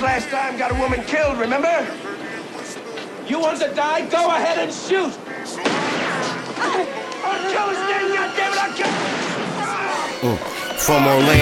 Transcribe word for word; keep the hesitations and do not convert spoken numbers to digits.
last time, got a woman killed, remember? You want to die? Go ahead and shoot! I'll kill his name, goddammit, I'll kill... Mm. From Orlando